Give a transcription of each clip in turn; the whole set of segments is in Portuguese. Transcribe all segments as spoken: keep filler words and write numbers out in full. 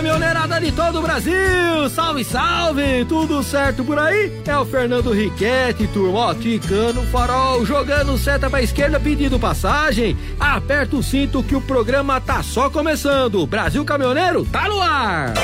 caminhoneirada de todo o Brasil, salve, salve, tudo certo por aí? É o Fernando Riquetti, turma, ó, ticando o farol, jogando seta pra esquerda, pedindo passagem. Aperta o cinto que o programa tá só começando. Brasil Caminhoneiro tá no ar.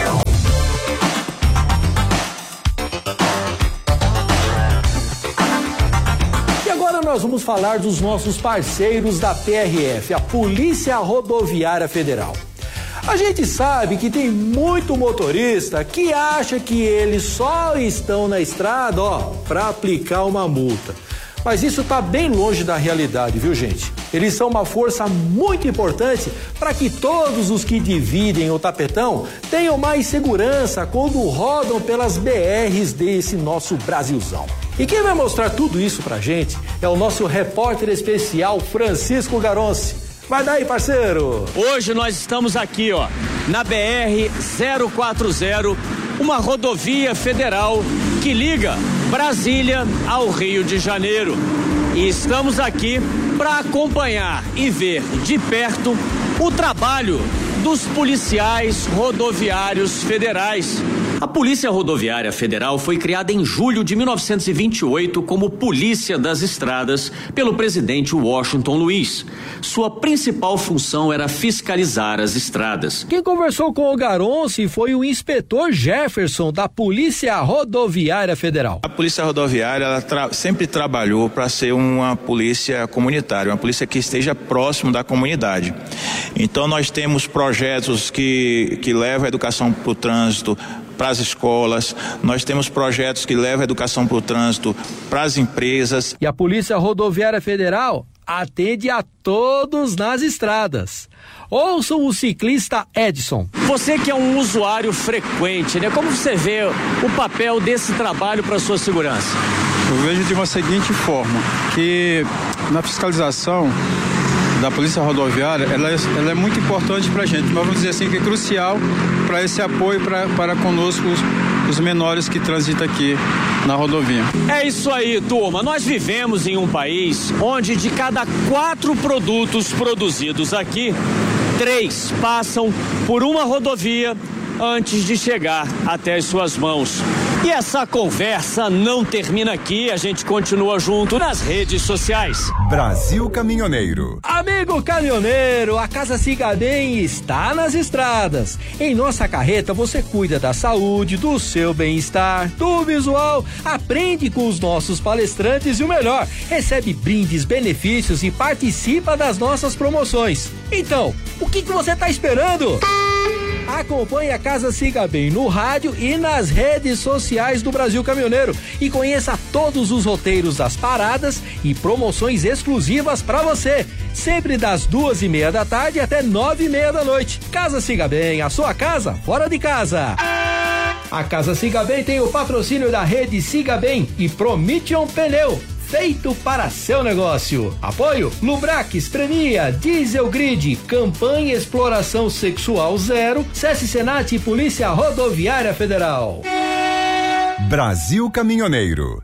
E agora nós vamos falar dos nossos parceiros da P R F, a Polícia Rodoviária Federal. A gente sabe que tem muito motorista que acha que eles só estão na estrada, ó, para aplicar uma multa. Mas isso tá bem longe da realidade, viu, gente? Eles são uma força muito importante para que todos os que dividem o tapetão tenham mais segurança quando rodam pelas B Rs desse nosso Brasilzão. E quem vai mostrar tudo isso pra gente é o nosso repórter especial Francisco Garonci. Vai daí, parceiro! Hoje nós estamos aqui, ó, na B R zero quatro zero, uma rodovia federal que liga Brasília ao Rio de Janeiro. E estamos aqui para acompanhar e ver de perto o trabalho dos policiais rodoviários federais. A Polícia Rodoviária Federal foi criada em julho de mil novecentos e vinte e oito como Polícia das Estradas pelo presidente Washington Luiz. Sua principal função era fiscalizar as estradas. Quem conversou com o Garonci foi o inspetor Jefferson da Polícia Rodoviária Federal. A Polícia Rodoviária ela tra- sempre trabalhou para ser uma polícia comunitária, uma polícia que esteja próximo da comunidade. Então nós temos projetos que, que levam a educação para o trânsito, para as escolas, nós temos projetos que levam a educação para o trânsito, para as empresas. E a Polícia Rodoviária Federal atende a todos nas estradas. Ouçam o ciclista Edson. Você que é um usuário frequente, né? Como você vê o papel desse trabalho para a sua segurança? Eu vejo de uma seguinte forma, que na fiscalização da Polícia Rodoviária, ela é, ela é muito importante para a gente, mas vamos dizer assim que é crucial para esse apoio pra, para conosco os, os menores que transitam aqui na rodovia. É isso aí, turma. Nós vivemos em um país onde de cada quatro produtos produzidos aqui, três passam por uma rodovia antes de chegar até as suas mãos. E essa conversa não termina aqui, a gente continua junto nas redes sociais. Brasil Caminhoneiro. Amigo caminhoneiro, a Casa Siga Bem está nas estradas. Em nossa carreta você cuida da saúde, do seu bem-estar, do visual, aprende com os nossos palestrantes e o melhor, recebe brindes, benefícios e participa das nossas promoções. Então, o que que você está esperando? Acompanhe a Casa Siga Bem no rádio e nas redes sociais do Brasil Caminhoneiro e conheça todos os roteiros das paradas e promoções exclusivas para você, sempre das duas e meia da tarde até nove e meia da noite. Casa Siga Bem, a sua casa fora de casa. A Casa Siga Bem tem o patrocínio da rede Siga Bem e Prometion Pneu, feito para seu negócio. Apoio Lubrax, Premia, Diesel Grid, Campanha Exploração Sexual Zero, SESC Senat e Polícia Rodoviária Federal. Brasil Caminhoneiro.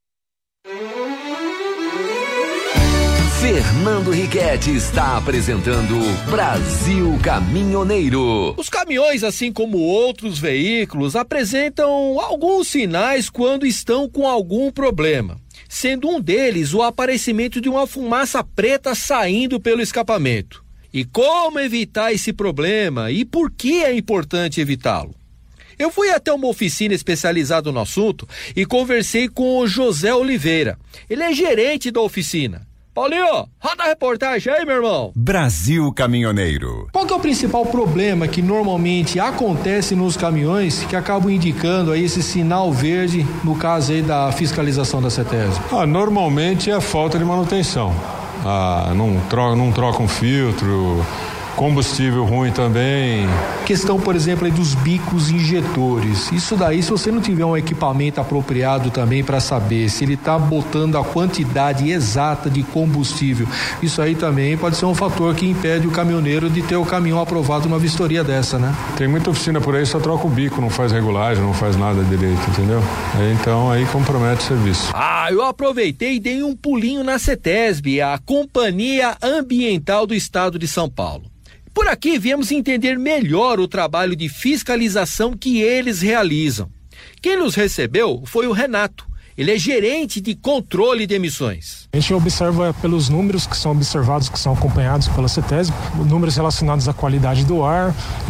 Fernando Riquetti está apresentando Brasil Caminhoneiro. Os caminhões, assim como outros veículos, apresentam alguns sinais quando estão com algum problema, sendo um deles o aparecimento de uma fumaça preta saindo pelo escapamento. E como evitar esse problema e por que é importante evitá-lo? Eu fui até uma oficina especializada no assunto e conversei com o José Oliveira. Ele é gerente da oficina. Paulinho, roda a reportagem aí, meu irmão. Brasil Caminhoneiro. Qual que é o principal problema que normalmente acontece nos caminhões que acabam indicando aí esse sinal verde, no caso aí da fiscalização da CETESB? Ah, normalmente é a falta de manutenção. Ah, não troca, não troca um filtro, combustível ruim também. Questão, por exemplo, aí dos bicos injetores. Isso daí, se você não tiver um equipamento apropriado também para saber se ele está botando a quantidade exata de combustível, isso aí também pode ser um fator que impede o caminhoneiro de ter o caminhão aprovado numa vistoria dessa, né? Tem muita oficina por aí, só troca o bico, não faz regulagem, não faz nada direito, entendeu? Aí, então aí compromete o serviço. Ah, eu aproveitei e dei um pulinho na CETESB, a Companhia Ambiental do Estado de São Paulo. Por aqui viemos entender melhor o trabalho de fiscalização que eles realizam. Quem nos recebeu foi o Renato. Ele é gerente de controle de emissões. A gente observa pelos números que são observados, que são acompanhados pela CETESB, números relacionados à qualidade do ar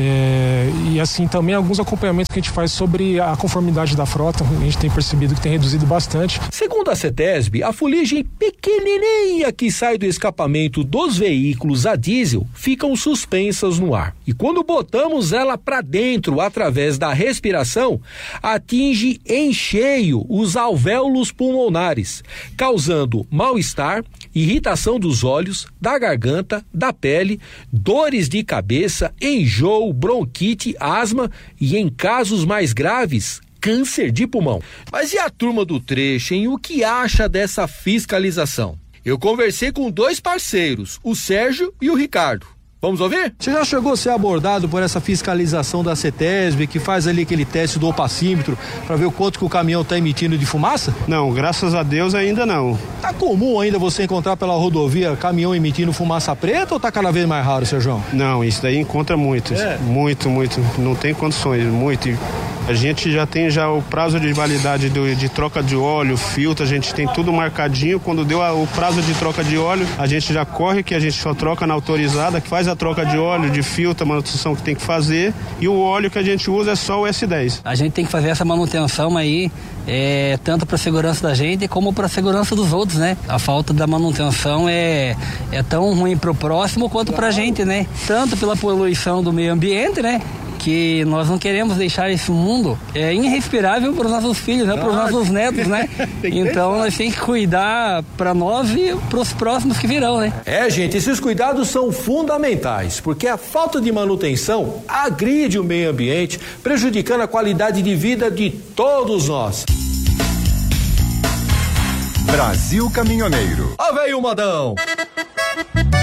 é, e assim também alguns acompanhamentos que a gente faz sobre a conformidade da frota. A gente tem percebido que tem reduzido bastante. Segundo a CETESB, a fuligem pequenininha que sai do escapamento dos veículos a diesel ficam suspensas no ar. E quando botamos ela para dentro através da respiração, atinge em cheio os alvéolos pulmonares, causando mal-estar, irritação dos olhos, da garganta, da pele, dores de cabeça, enjoo, bronquite, asma e, em casos mais graves, câncer de pulmão. Mas e a turma do trecho, hein? O que acha dessa fiscalização? Eu conversei com dois parceiros, o Sérgio e o Ricardo. Vamos ouvir? Você já chegou a ser abordado por essa fiscalização da CETESB, que faz ali aquele teste do opacímetro para ver o quanto que o caminhão está emitindo de fumaça? Não, graças a Deus ainda não. Tá comum ainda você encontrar pela rodovia caminhão emitindo fumaça preta ou tá cada vez mais raro, Sérgio? Não, isso daí encontra muito, é. muito, muito, não tem condições, muito. A gente já tem já o prazo de validade do, de troca de óleo, filtro, a gente tem tudo marcadinho. Quando deu a, o prazo de troca de óleo, a gente já corre, que a gente só troca na autorizada, que faz a troca de óleo, de filtro, a manutenção que tem que fazer, e o óleo que a gente usa é só o S dez. A gente tem que fazer essa manutenção aí, é, tanto para a segurança da gente como para a segurança dos outros, né? A falta da manutenção é, é tão ruim para o próximo quanto para a gente, né? Tanto pela poluição do meio ambiente, né? Que nós não queremos deixar esse mundo é irrespirável para os nossos filhos, né? Para os nossos netos, né? Então nós temos que cuidar para nós e para os próximos que virão, né? É, gente, esses cuidados são fundamentais, porque a falta de manutenção agride o meio ambiente, prejudicando a qualidade de vida de todos nós. Brasil Caminhoneiro. Ó, veio o modão!